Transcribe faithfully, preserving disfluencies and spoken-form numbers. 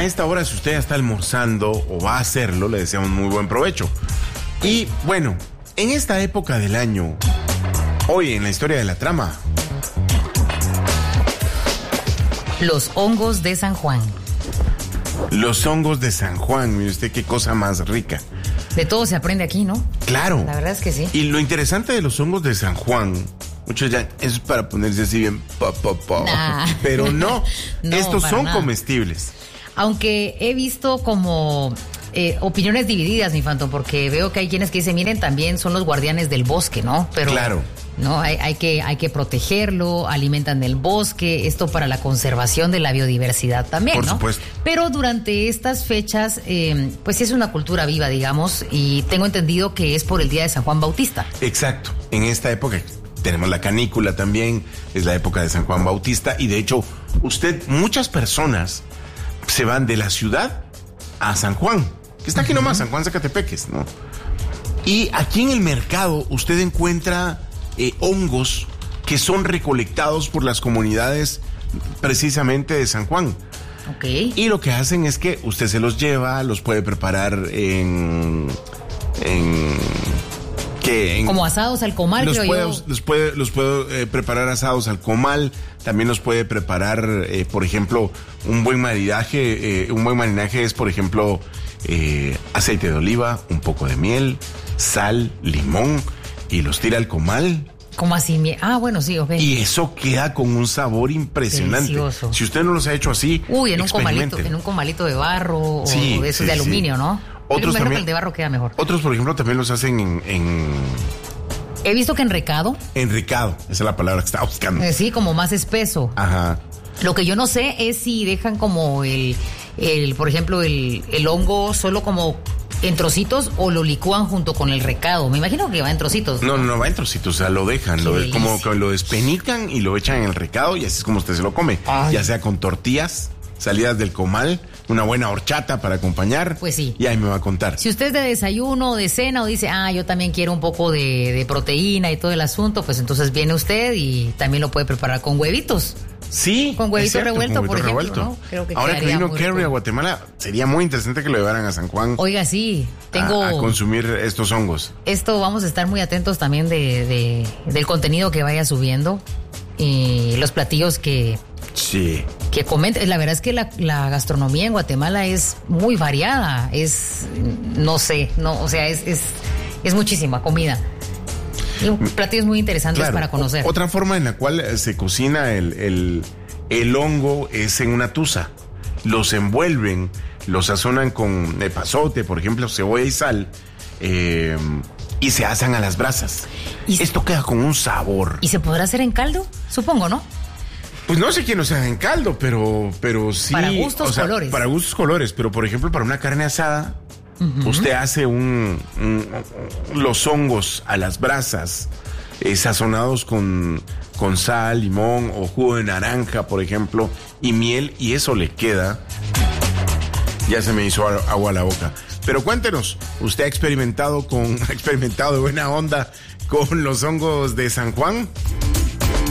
a esta hora, si usted ya está almorzando o va a hacerlo, le deseamos muy buen provecho. Y bueno, en esta época del año, hoy en la historia de la trama, los hongos de San Juan. Los hongos de San Juan, mire usted qué cosa más rica. De todo se aprende aquí, ¿no? Claro. La verdad es que sí. Y lo interesante de los hongos de San Juan, muchos ya, es para ponerse así bien, pa, pa, pa. Nah. Pero no, No, estos para son nada. comestibles. Aunque he visto como eh, opiniones divididas, mi Phantom, porque veo que hay quienes que dicen, miren, también son los guardianes del bosque, ¿no? Pero Claro. no, hay, hay que, hay que protegerlo, alimentan el bosque, esto para la conservación de la biodiversidad también, Por ¿no? supuesto. Pero durante estas fechas, eh, pues sí es una cultura viva, digamos, y tengo entendido que es por el día de San Juan Bautista. Exacto. En esta época tenemos la canícula también, es la época de San Juan Bautista, y de hecho, usted, muchas personas se van de la ciudad a San Juan, que está aquí nomás, San Juan Zacatepeques, ¿no? Y aquí en el mercado usted encuentra eh, hongos que son recolectados por las comunidades precisamente de San Juan. Ok. Y lo que hacen es que usted se los lleva, los puede preparar en... en que en, Como asados al comal, los creo puede, yo. los puede, los puede eh, preparar asados al comal, también los puede preparar, eh, por ejemplo, un buen maridaje, eh, un buen marinaje es, por ejemplo, eh, aceite de oliva, un poco de miel, sal, limón, y los tira al comal. Como así, mi- ah, bueno, sí, ok. Y eso queda con un sabor impresionante. Delicioso. Si usted no los ha hecho así, Uy, en un comalito, experimente. en un comalito de barro Sí, o de esos sí, de sí. aluminio, ¿no? Otros Pero también- que el de barro queda mejor. Otros, por ejemplo, también los hacen en, en He visto que en recado, enricado. Esa es la palabra que estaba buscando. eh, sí, como más espeso. Ajá. Lo que yo no sé es si dejan como el, el por ejemplo, el, el hongo solo como en trocitos o lo licúan junto con el recado. Me imagino que va en trocitos. No, no, no, va en trocitos, o sea, lo dejan, Qué lo, delicia. como que lo despenican y lo echan en el recado y así es como usted se lo come. Ay. Ya sea con tortillas, salidas del comal, una buena horchata para acompañar. Pues sí. Y ahí me va a contar. Si usted es de desayuno o de cena o dice, ah, yo también quiero un poco de, de proteína y todo el asunto, pues entonces viene usted y también lo puede preparar con huevitos. Sí. Con huevito es cierto, revuelto, con por huevito ejemplo, revuelto. ¿no? Creo que Ahora que quedaría vino muy Kerry rico. a Guatemala, sería muy interesante que lo llevaran a San Juan Oiga, sí, tengo... a, a consumir estos hongos. Esto vamos a estar muy atentos también de, de- del contenido que vaya subiendo y los platillos que, Sí. que comenten. La verdad es que la, la gastronomía en Guatemala es muy variada, es, no sé, no, o sea, es, es, es muchísima comida. Y platillos muy interesantes Claro, para conocer. o- otra forma en la cual eh, se cocina el, el, el hongo es en una tusa. Los envuelven, los sazonan con epazote, por ejemplo, cebolla y sal, eh, y se asan a las brasas. Y se- Esto queda con un sabor. ¿Y se podrá hacer en caldo? Supongo, ¿no? Pues no sé quién lo sea en caldo, pero, pero sí. Para gustos, o sea, colores. Para gustos, colores. Pero, por ejemplo, para una carne asada, usted hace un, un- los hongos a las brasas, eh, sazonados con, con sal, limón o jugo de naranja, por ejemplo, y miel, y eso le queda. Ya se me hizo a- agua a la boca. Pero cuéntenos, ¿usted ha experimentado con, ha experimentado de buena onda con los hongos de San Juan?